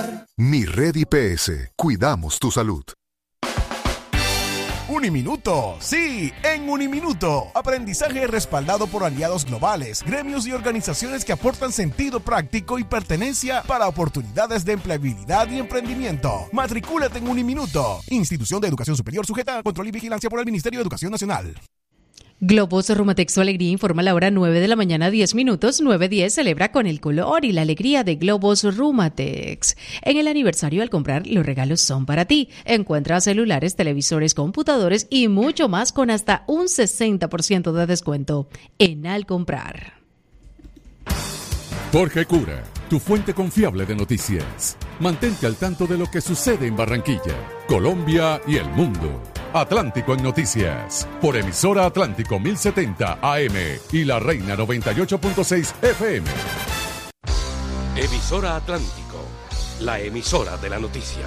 Mi Red IPS. Cuidamos tu salud. Uniminuto, sí, en Uniminuto. Aprendizaje respaldado por aliados globales, gremios y organizaciones que aportan sentido práctico y pertenencia para oportunidades de empleabilidad y emprendimiento. Matricúlate en Uniminuto. Institución de Educación Superior sujeta a control y vigilancia por el Ministerio de Educación Nacional. Globos Rumatex Tu Alegría informa a la hora 9 de la mañana, 10 minutos. 9:10 celebra con el color y la alegría de Globos Rumatex. En el aniversario, al comprar, los regalos son para ti. Encuentra celulares, televisores, computadores y mucho más con hasta un 60% de descuento en Al Comprar. Jorge Cura, tu fuente confiable de noticias. Mantente al tanto de lo que sucede en Barranquilla, Colombia y el mundo. Atlántico en Noticias, por emisora Atlántico 1070 AM y La Reina 98.6 FM. Emisora Atlántico, la emisora de la noticia.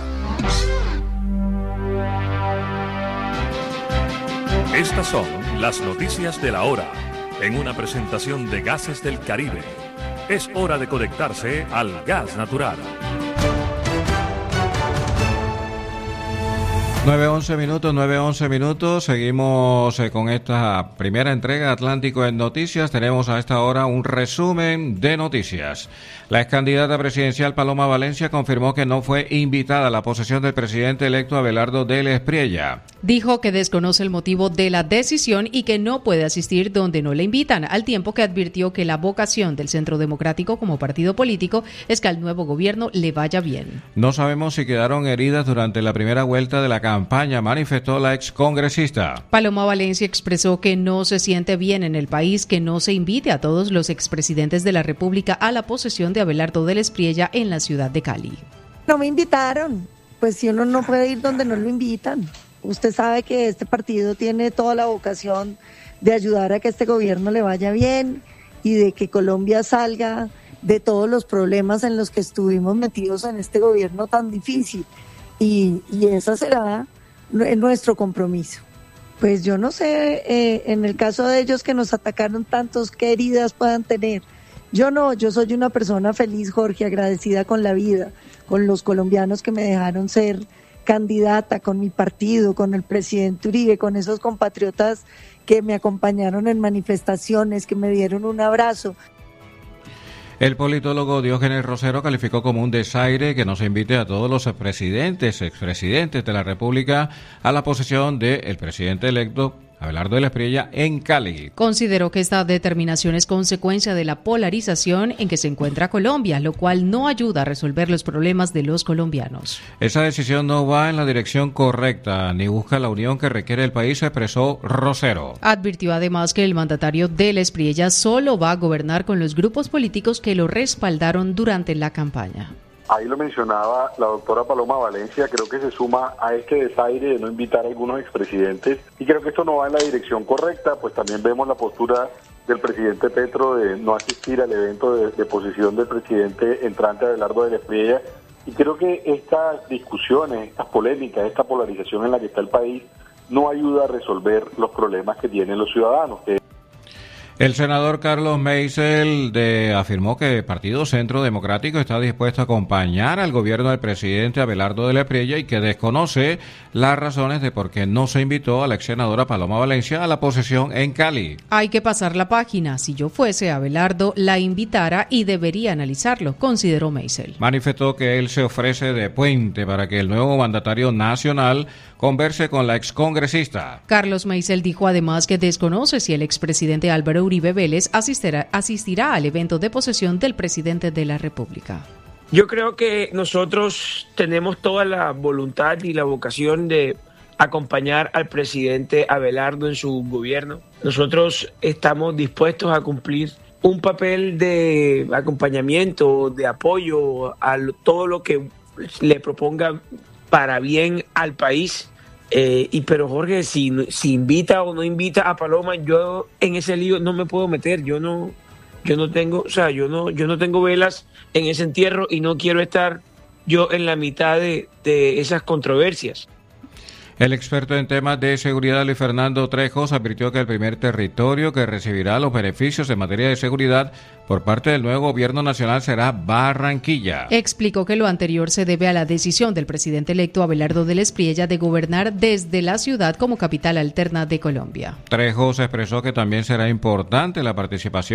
Estas son las noticias de la hora, en una presentación de Gases del Caribe. Es hora de conectarse al gas natural. 9:11 minutos. Seguimos con esta primera entrega de Atlántico en Noticias. Tenemos a esta hora un resumen de noticias. La excandidata presidencial Paloma Valencia confirmó que no fue invitada a la posesión del presidente electo Abelardo del Espriella. Dijo que desconoce el motivo de la decisión y que no puede asistir donde no le invitan, al tiempo que advirtió que la vocación del Centro Democrático como partido político es que al nuevo gobierno le vaya bien. No sabemos si quedaron heridas durante la primera vuelta de la campaña, manifestó la excongresista. Paloma Valencia expresó que no se siente bien en el país que no se invite a todos los expresidentes de la República a la posesión de Abelardo del Espriella en la ciudad de Cali. No me invitaron, pues si uno no puede ir donde no lo invitan. Usted sabe que este partido tiene toda la vocación de ayudar a que este gobierno le vaya bien y de que Colombia salga de todos los problemas en los que estuvimos metidos en este gobierno tan difícil. Y ese será nuestro compromiso. Pues yo no sé, en el caso de ellos que nos atacaron tantos, qué heridas puedan tener. Yo soy una persona feliz, Jorge, agradecida con la vida, con los colombianos que me dejaron ser candidata, con mi partido, con el presidente Uribe, con esos compatriotas que me acompañaron en manifestaciones, que me dieron un abrazo. El politólogo Diógenes Rosero calificó como un desaire que no se invite a todos los expresidentes de la República a la posesión del presidente electo Abelardo del Espriella en Cali. Consideró que esta determinación es consecuencia de la polarización en que se encuentra Colombia, lo cual no ayuda a resolver los problemas de los colombianos. Esa decisión no va en la dirección correcta ni busca la unión que requiere el país, expresó Rosero. Advirtió además que el mandatario del Espriella solo va a gobernar con los grupos políticos que lo respaldaron durante la campaña. Ahí lo mencionaba la doctora Paloma Valencia, creo que se suma a este desaire de no invitar a algunos expresidentes y creo que esto no va en la dirección correcta, pues también vemos la postura del presidente Petro de no asistir al evento de posesión del presidente entrante Abelardo del Espriella y creo que estas discusiones, estas polémicas, esta polarización en la que está el país no ayuda a resolver los problemas que tienen los ciudadanos. El senador Carlos Meisel afirmó que el Partido Centro Democrático está dispuesto a acompañar al gobierno del presidente Abelardo del Espriella y que desconoce las razones de por qué no se invitó a la ex senadora Paloma Valencia a la posesión en Cali. Hay que pasar la página. Si yo fuese Abelardo, la invitara y debería analizarlo, consideró Meisel. Manifestó que él se ofrece de puente para que el nuevo mandatario nacional converse con la excongresista. Carlos Meisel dijo además que desconoce si el expresidente Álvaro Uribe Vélez asistirá al evento de posesión del presidente de la República. Yo creo que nosotros tenemos toda la voluntad y la vocación de acompañar al presidente Abelardo en su gobierno. Nosotros estamos dispuestos a cumplir un papel de acompañamiento, de apoyo a todo lo que le proponga para bien al país. Pero Jorge, si invita o no invita a Paloma, yo en ese lío no me puedo meter. Yo no tengo velas en ese entierro y no quiero estar yo en la mitad de esas controversias. El experto en temas de seguridad, Luis Fernando Trejos, advirtió que el primer territorio que recibirá los beneficios en materia de seguridad por parte del nuevo gobierno nacional será Barranquilla. Explicó que lo anterior se debe a la decisión del presidente electo Abelardo del Espriella de gobernar desde la ciudad como capital alterna de Colombia. Trejos expresó que también será importante la participación